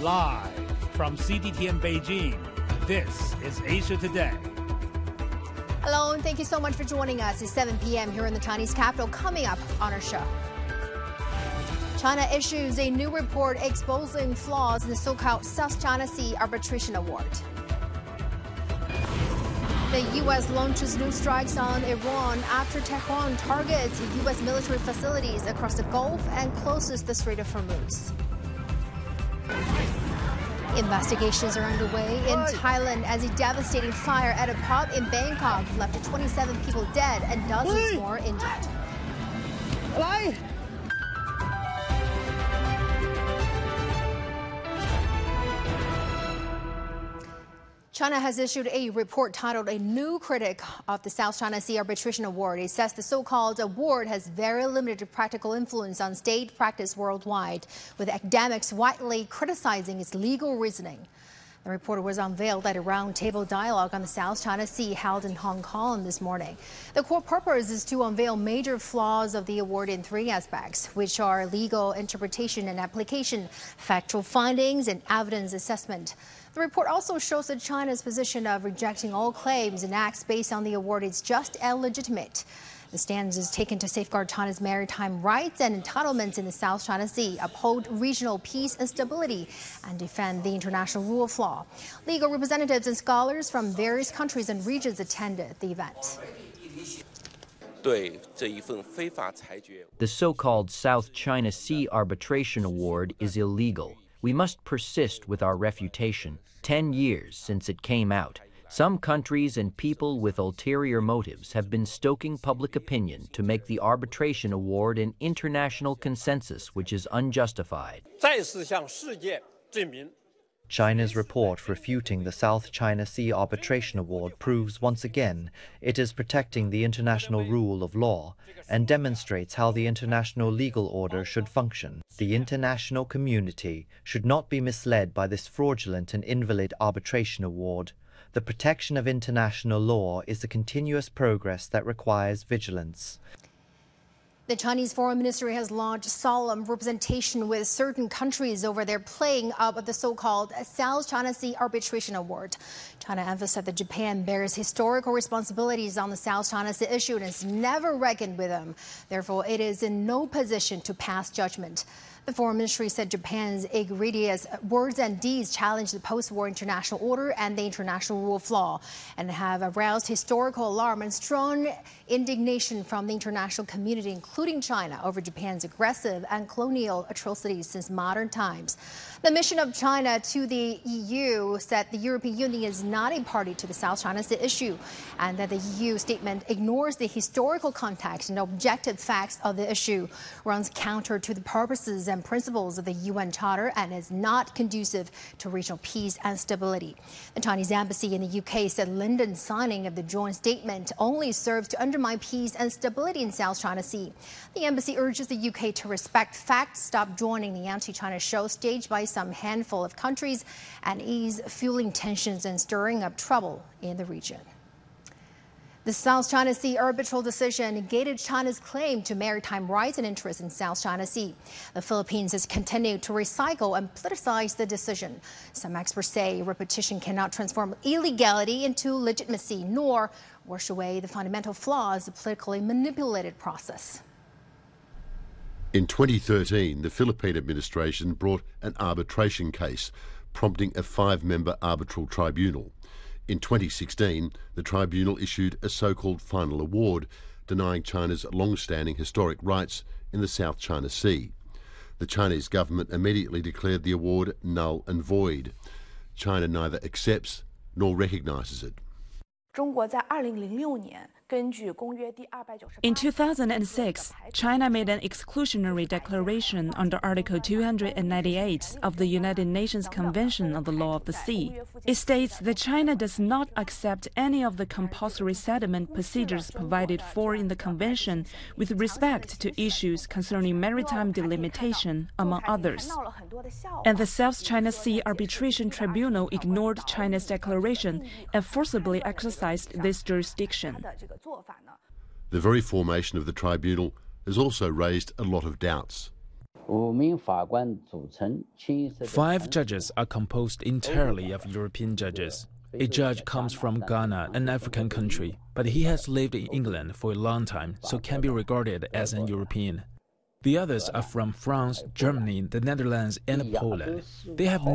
Live from CGTN Beijing, this is Asia Today. Hello, and thank you so much for joining us. It's 7 p.m. here in the Chinese capital. Coming up on our show, China issues a new report exposing flaws in the so-called South China Sea Arbitration Award. The U.S. launches new strikes on Iran after Tehran targets U.S. military facilities across the Gulf and closes the Strait of Hormuz. Investigations are underway in Thailand as a devastating fire at a pub in Bangkok left 27 people dead and dozens more injured. China has issued a report titled A New Critic of the South China Sea Arbitration Award. It says the so-called award has very limited practical influence on state practice worldwide, with academics widely criticizing its legal reasoning. The report was unveiled at a roundtable dialogue on the South China Sea held in Hong Kong this morning. The core purpose is to unveil major flaws of the award in three aspects, which are legal interpretation and application, factual findings, and evidence assessment. The report also shows that China's position of rejecting all claims and acts based on the award is just illegitimate. The stance is taken to safeguard China's maritime rights and entitlements in the South China Sea, uphold regional peace and stability, and defend the international rule of law. Legal representatives and scholars from various countries and regions attended the event. The so-called South China Sea Arbitration Award is illegal. We must persist with our refutation. 10 years since it came out, some countries and people with ulterior motives have been stoking public opinion to make the arbitration award an international consensus which is unjustified. China's report refuting the South China Sea Arbitration Award proves once again it is protecting the international rule of law and demonstrates how the international legal order should function. The international community should not be misled by this fraudulent and invalid arbitration award. The protection of international law is a continuous progress that requires vigilance. The Chinese Foreign Ministry has launched solemn representation with certain countries over their playing up of the so-called South China Sea Arbitration Award. China emphasized that Japan bears historical responsibilities on the South China Sea issue and has never reckoned with them. Therefore, it is in no position to pass judgment. The Foreign Ministry said Japan's egregious words and deeds challenge the post-war international order and the international rule of law and have aroused historical alarm and strong indignation from the international community, including China, over Japan's aggressive and colonial atrocities since modern times. The mission of China to the EU said the European Union is not a party to the South China Sea issue and that the EU statement ignores the historical context and objective facts of the issue, runs counter to the purposes and principles of the UN Charter, and is not conducive to regional peace and stability. The Chinese embassy in the UK said London's signing of the joint statement only serves to undermine peace and stability in South China Sea. The embassy urges the UK to respect facts, stop joining the anti-China show staged by some handful of countries, and ease fueling tensions and stirring up trouble in the region. The South China Sea arbitral decision negated China's claim to maritime rights and interests in South China Sea. The Philippines has continued to recycle and politicize the decision. Some experts say repetition cannot transform illegality into legitimacy, nor wash away the fundamental flaws of the politically manipulated process. In 2013, the Philippine administration brought an arbitration case, prompting a 5-member arbitral tribunal. In 2016, the tribunal issued a so-called final award, denying China's long-standing historic rights in the South China Sea. The Chinese government immediately declared the award null and void. China neither accepts nor recognises it. In 2006, China made an exclusionary declaration under Article 298 of the United Nations Convention on the Law of the Sea. It states that China does not accept any of the compulsory settlement procedures provided for in the Convention with respect to issues concerning maritime delimitation, among others. And the South China Sea Arbitration Tribunal ignored China's declaration and forcibly exercised this jurisdiction. The very formation of the tribunal has also raised a lot of doubts. 5 judges are composed entirely of European judges. A judge comes from Ghana, an African country, but he has lived in England for a long time, so can be regarded as an European. The others are from France, Germany, the Netherlands, and Poland. They have